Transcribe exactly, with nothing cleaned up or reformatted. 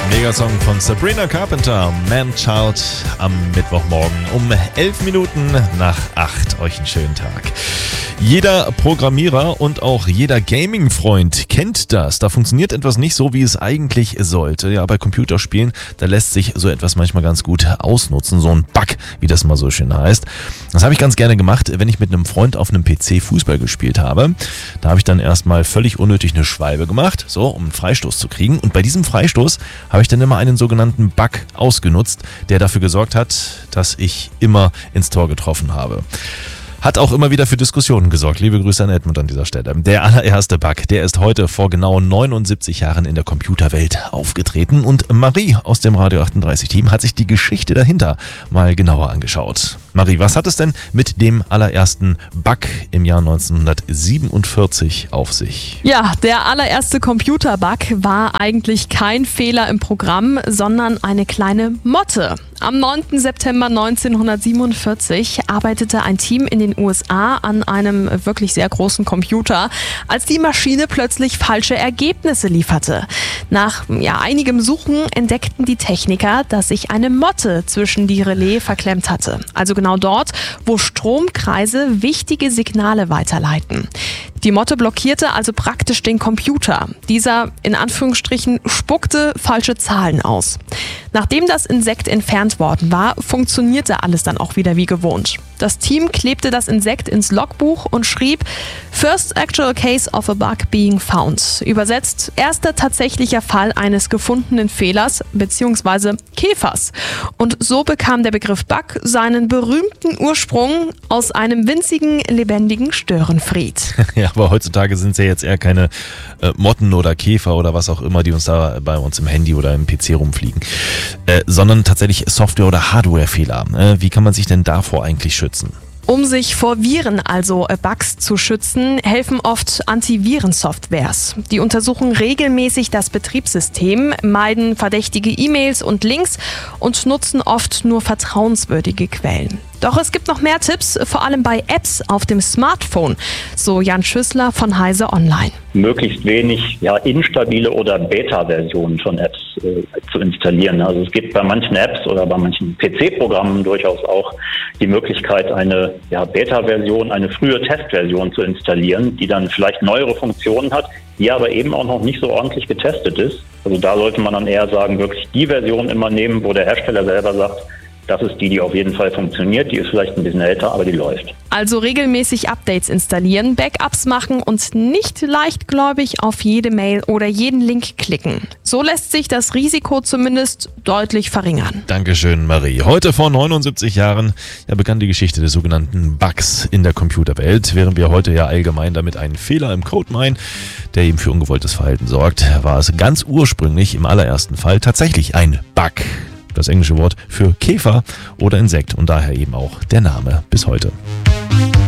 Megasong von Sabrina Carpenter, Man-Child, am Mittwochmorgen um elf Minuten nach acht. Euch einen schönen Tag. Jeder Programmierer und auch jeder Gaming-Freund kennt das. Da funktioniert etwas nicht so, wie es eigentlich sollte. Ja, bei Computerspielen, da lässt sich so etwas manchmal ganz gut ausnutzen. So ein Bug, wie das mal so schön heißt. Das habe ich ganz gerne gemacht, wenn ich mit einem Freund auf einem P C Fußball gespielt habe. Da habe ich dann erstmal völlig unnötig eine Schwalbe gemacht, so, um einen Freistoß zu kriegen. Und bei diesem Freistoß habe ich dann immer einen sogenannten Bug ausgenutzt, der dafür gesorgt hat, dass ich immer ins Tor getroffen habe. Hat auch immer wieder für Diskussionen gesorgt. Liebe Grüße an Edmund an dieser Stelle. Der allererste Bug, der ist heute vor genau neunundsiebzig Jahren in der Computerwelt aufgetreten. Und Marie aus dem Radio achtunddreißig Team hat sich die Geschichte dahinter mal genauer angeschaut. Marie, was hat es denn mit dem allerersten Bug im Jahr neunzehnhundertsiebenundvierzig auf sich? Ja, der allererste Computerbug war eigentlich kein Fehler im Programm, sondern eine kleine Motte. Am neunten September neunzehnhundertsiebenundvierzig arbeitete ein Team in den U S A an einem wirklich sehr großen Computer, als die Maschine plötzlich falsche Ergebnisse lieferte. Nach ja, einigem Suchen entdeckten die Techniker, dass sich eine Motte zwischen die Relais verklemmt hatte. Also genau dort, wo Stromkreise wichtige Signale weiterleiten. Die Motte blockierte also praktisch den Computer. Dieser, in Anführungsstrichen, spuckte falsche Zahlen aus. Nachdem das Insekt entfernt worden war, funktionierte alles dann auch wieder wie gewohnt. Das Team klebte das Insekt ins Logbuch und schrieb First actual case of a bug being found. Übersetzt, erster tatsächlicher Fall eines gefundenen Fehlers bzw. Käfers. Und so bekam der Begriff Bug seinen berühmten Ursprung aus einem winzigen, lebendigen Störenfried. Ja, aber heutzutage sind es ja jetzt eher keine äh, Motten oder Käfer oder was auch immer, die uns da bei uns im Handy oder im P C rumfliegen, äh, sondern tatsächlich Software- oder Hardware-Fehler. Äh, wie kann man sich denn davor eigentlich schützen? Um sich vor Viren, also Bugs, zu schützen, helfen oft Antivirensoftwares. Die untersuchen regelmäßig das Betriebssystem, meiden verdächtige E-Mails und Links und nutzen oft nur vertrauenswürdige Quellen. Doch es gibt noch mehr Tipps, vor allem bei Apps auf dem Smartphone, so Jan Schüssler von Heise Online. Möglichst wenig ja, instabile oder Beta-Versionen von Apps äh, zu installieren. Also es gibt bei manchen Apps oder bei manchen P C-Programmen durchaus auch die Möglichkeit, eine ja, Beta-Version, eine frühe Testversion zu installieren, die dann vielleicht neuere Funktionen hat, die aber eben auch noch nicht so ordentlich getestet ist. Also da sollte man dann eher sagen, wirklich die Version immer nehmen, wo der Hersteller selber sagt, das ist die, die auf jeden Fall funktioniert. Die ist vielleicht ein bisschen älter, aber die läuft. Also regelmäßig Updates installieren, Backups machen und nicht leichtgläubig auf jede Mail oder jeden Link klicken. So lässt sich das Risiko zumindest deutlich verringern. Dankeschön, Marie. Heute vor neunundsiebzig Jahren ja, begann die Geschichte des sogenannten Bugs in der Computerwelt. Während wir heute ja allgemein damit einen Fehler im Code meinen, der eben für ungewolltes Verhalten sorgt, war es ganz ursprünglich im allerersten Fall tatsächlich ein Bug. Das englische Wort für Käfer oder Insekt und daher eben auch der Name bis heute.